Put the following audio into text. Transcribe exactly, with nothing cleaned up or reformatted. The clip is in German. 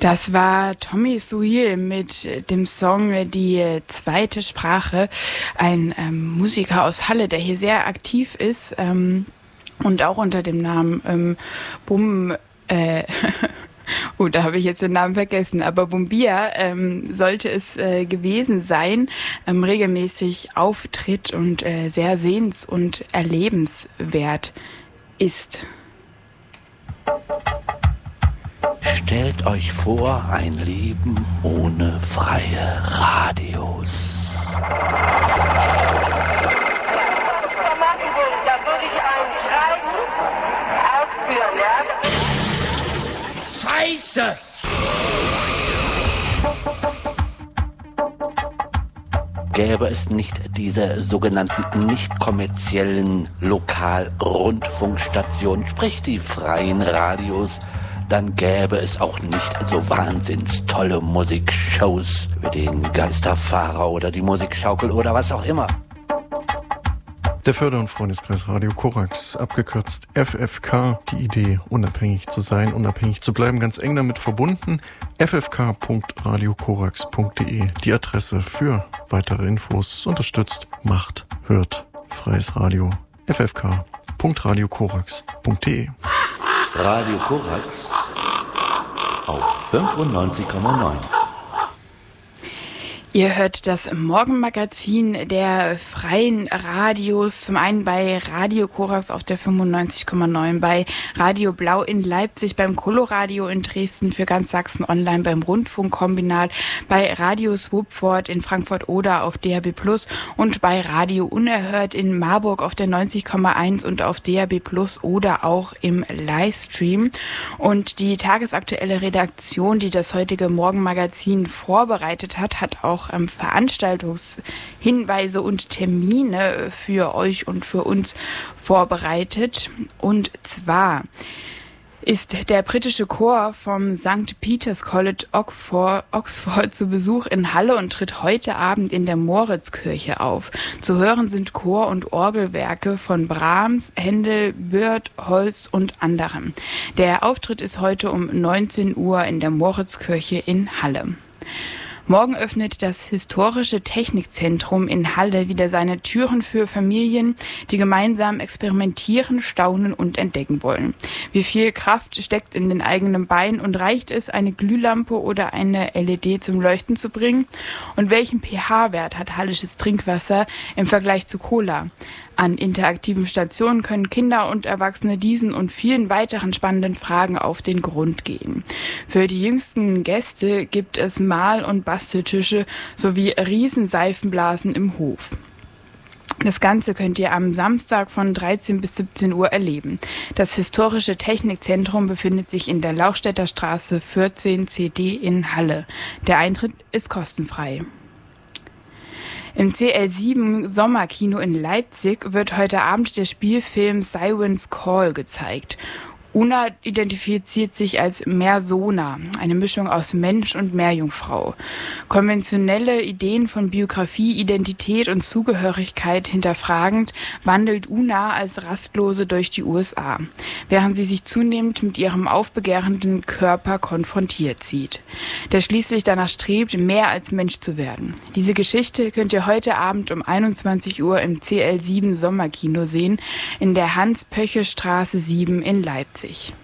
Das war Tommy Soil mit dem Song Die zweite Sprache, ein ähm, Musiker aus Halle, der hier sehr aktiv ist ähm, und auch unter dem Namen ähm, Bum... Äh, oh, da habe ich jetzt den Namen vergessen, aber Bumbia ähm, sollte es äh, gewesen sein, ähm, regelmäßig auftritt und äh, sehr sehens- und erlebenswert ist. Stellt euch vor, ein Leben ohne freie Radios. Da würde ich einen Schreiben ausführen, ja? Scheiße! Gäbe es nicht diese sogenannten nicht kommerziellen Lokalrundfunkstationen, sprich die freien Radios, dann gäbe es auch nicht so wahnsinns tolle Musikshows wie den Geisterfahrer oder die Musikschaukel oder was auch immer. Der Förder- und Freundeskreis Radio Korax, abgekürzt F F K, die Idee, unabhängig zu sein, unabhängig zu bleiben, ganz eng damit verbunden. f f k punkt radio korax punkt d e, die Adresse für weitere Infos, unterstützt, macht, hört, freies Radio, f f k punkt radio korax punkt d e. Radio Korax auf fünfundneunzig Komma neun. Ihr hört das Morgenmagazin der freien Radios, zum einen bei Radio Korax auf der fünfundneunzig Komma neun, bei Radio Blau in Leipzig, beim Coloradio in Dresden, für ganz Sachsen online, beim Rundfunkkombinat, bei Radio Swupford in Frankfurt-Oder auf D A B plus und bei Radio Unerhört in Marburg auf der neunzig Komma eins und auf D A B plus oder auch im Livestream. Und die tagesaktuelle Redaktion, die das heutige Morgenmagazin vorbereitet hat, hat auch Ähm, Veranstaltungshinweise und Termine für euch und für uns vorbereitet. Und zwar ist der britische Chor vom Sankt Peter's College Oxford, Oxford zu Besuch in Halle und tritt heute Abend in der Moritzkirche auf. Zu hören sind Chor- und Orgelwerke von Brahms, Händel, Byrd, Holst und anderem. Der Auftritt ist heute um neunzehn Uhr in der Moritzkirche in Halle. Morgen öffnet das Historische Technikzentrum in Halle wieder seine Türen für Familien, die gemeinsam experimentieren, staunen und entdecken wollen. Wie viel Kraft steckt in den eigenen Beinen und reicht es, eine Glühlampe oder eine L E D zum Leuchten zu bringen? Und welchen pH-Wert hat hallisches Trinkwasser im Vergleich zu Cola? An interaktiven Stationen können Kinder und Erwachsene diesen und vielen weiteren spannenden Fragen auf den Grund gehen. Für die jüngsten Gäste gibt es Mal- und Basteltische sowie Riesenseifenblasen im Hof. Das Ganze könnt ihr am Samstag von dreizehn bis siebzehn Uhr erleben. Das Historische Technikzentrum befindet sich in der Lauchstädter Straße vierzehn C D in Halle. Der Eintritt ist kostenfrei. Im C L sieben Sommerkino in Leipzig wird heute Abend der Spielfilm Siren's Call gezeigt. Una identifiziert sich als Meersona, eine Mischung aus Mensch und Meerjungfrau. Konventionelle Ideen von Biografie, Identität und Zugehörigkeit hinterfragend wandelt Una als Rastlose durch die U S A, während sie sich zunehmend mit ihrem aufbegehrenden Körper konfrontiert sieht, der schließlich danach strebt, mehr als Mensch zu werden. Diese Geschichte könnt ihr heute Abend um einundzwanzig Uhr im C L sieben Sommerkino sehen, in der Hans-Pöche-Straße sieben in Leipzig.